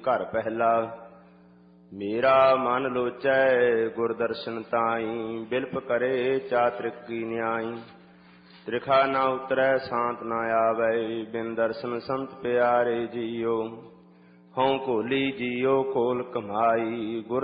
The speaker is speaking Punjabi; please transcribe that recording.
ਘਰ ਪਹਿਲਾ। ਮੇਰਾ ਮਨ ਲੋਚੈ ਗੁਰ ਦਰਸ਼ਨ ਤਾਈ, ਬਿਲਪ ਕਰੇ ਚਾਤ੍ਰਿਕ ਕੀ ਨਿਆਈ। ਤ੍ਰਿਖਾ ਨਾ ਉਤਰੈ ਸਾਂਤ ਨਾ ਆਵੈ, ਬਿਨ ਦਰਸ਼ਨ ਸੰਤ ਪਿਆਰੇ ਜੀਓ। ਹਉ ਘੋਲੀ ਜੀਓ ਖੋਲ ਕਮਾਈ, ਗੁਰ